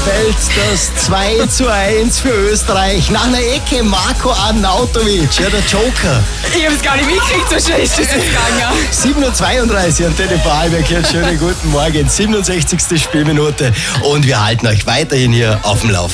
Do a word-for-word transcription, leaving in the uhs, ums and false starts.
fällt das zwei zu eins für Österreich. Nach einer Ecke Marko Arnautovic, ja, der Joker. Ich habe es gar nicht mitgekriegt, so schnell ist das jetzt gegangen. sieben Uhr zweiunddreißig an Tele Vorarlberg. Schönen guten Morgen, siebenundsechzigste Spielminute. Und wir halten euch weiterhin hier auf dem Laufenden.